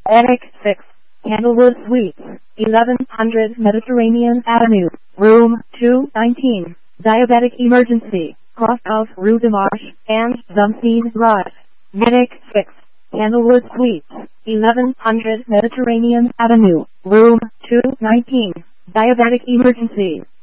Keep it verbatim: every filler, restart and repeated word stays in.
Attic six, Candlewood Suites, eleven hundred Mediterranean Avenue, room two nineteen, diabetic emergency, Crosshouse Rue de Marche, and Zumstein Drive. Attic six, Candlewood Suites, eleven hundred Mediterranean Avenue, room two nineteen, diabetic emergency.